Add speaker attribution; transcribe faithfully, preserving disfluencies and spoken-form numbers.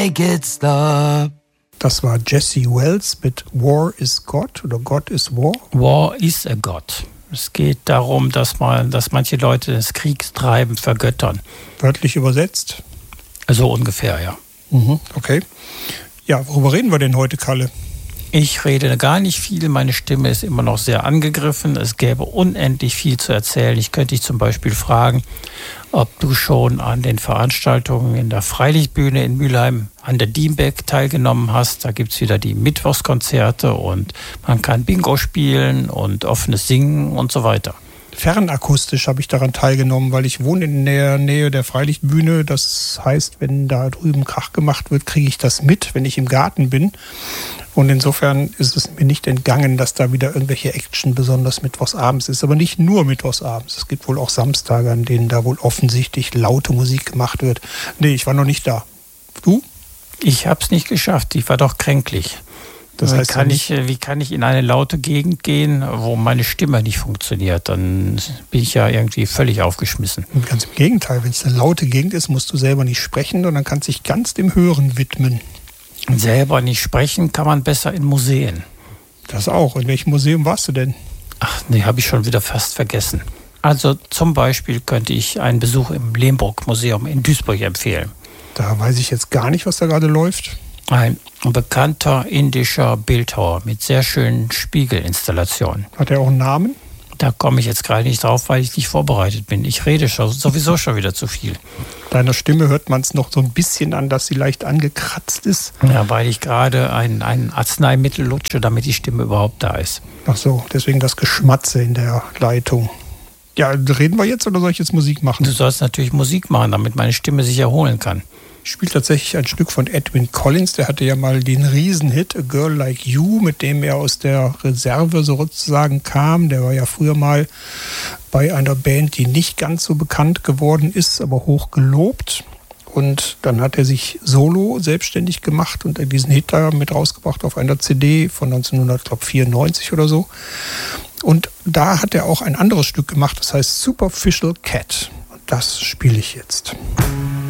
Speaker 1: Naked Star.
Speaker 2: Das war Jesse Wells mit War is God oder God is War.
Speaker 3: War is a God. Es geht darum, dass man, dass manche Leute das Kriegstreiben vergöttern.
Speaker 2: Wörtlich übersetzt?
Speaker 3: So ungefähr, ja.
Speaker 2: Mhm, okay. Ja, worüber reden wir denn heute, Kalle?
Speaker 3: Ich rede gar nicht viel, meine Stimme ist immer noch sehr angegriffen. Es gäbe unendlich viel zu erzählen. Ich könnte dich zum Beispiel fragen, ob du schon an den Veranstaltungen in der Freilichtbühne in Mülheim an der Diembeck teilgenommen hast. Da gibt es wieder die Mittwochskonzerte und man kann Bingo spielen und offenes Singen und so weiter.
Speaker 2: Fernakustisch habe ich daran teilgenommen, weil ich wohne in der Nähe der Freilichtbühne. Das heißt, wenn da drüben Krach gemacht wird, kriege ich das mit, wenn ich im Garten bin. Und insofern ist es mir nicht entgangen, dass da wieder irgendwelche Action besonders mittwochsabends ist. Aber nicht nur mittwochsabends. Es gibt wohl auch Samstage, an denen da wohl offensichtlich laute Musik gemacht wird. Nee, ich war noch nicht da. Du?
Speaker 3: Ich habe es nicht geschafft. Ich war doch kränklich. Das heißt, wie kann, ich, wie kann ich in eine laute Gegend gehen, wo meine Stimme nicht funktioniert? Dann bin ich ja irgendwie völlig aufgeschmissen.
Speaker 2: Und ganz im Gegenteil, wenn es eine laute Gegend ist, musst du selber nicht sprechen, sondern kannst dich ganz dem Hören widmen.
Speaker 3: Selber nicht sprechen kann man besser in Museen.
Speaker 2: Das auch. In welchem Museum warst du denn?
Speaker 3: Ach nee, habe ich schon wieder fast vergessen. Also zum Beispiel könnte ich einen Besuch im Lemberg-Museum in Duisburg empfehlen.
Speaker 2: Da weiß ich jetzt gar nicht, was da gerade läuft.
Speaker 3: Ein bekannter indischer Bildhauer mit sehr schönen Spiegelinstallationen.
Speaker 2: Hat er auch einen Namen?
Speaker 3: Da komme ich jetzt gerade nicht drauf, weil ich nicht vorbereitet bin. Ich rede schon, sowieso schon wieder zu viel.
Speaker 2: Deiner Stimme hört man es noch so ein bisschen an, dass sie leicht angekratzt ist.
Speaker 3: Ja, weil ich gerade ein, ein Arzneimittel lutsche, damit die Stimme überhaupt da ist.
Speaker 2: Ach so, deswegen das Geschmatze in der Leitung. Ja, reden wir jetzt oder soll ich jetzt Musik machen?
Speaker 3: Du sollst natürlich Musik machen, damit meine Stimme sich erholen kann.
Speaker 2: Ich spiele tatsächlich ein Stück von Edwyn Collins. Der hatte ja mal den Riesenhit A Girl Like You, mit dem er aus der Reserve sozusagen kam. Der war ja früher mal bei einer Band, die nicht ganz so bekannt geworden ist, aber hoch gelobt. Und dann hat er sich solo selbstständig gemacht und diesen Hit da mit rausgebracht auf einer C D von neunzehnhundertvierundneunzig oder so. Und da hat er auch ein anderes Stück gemacht, das heißt Superficial Cat. Und das spiele ich jetzt.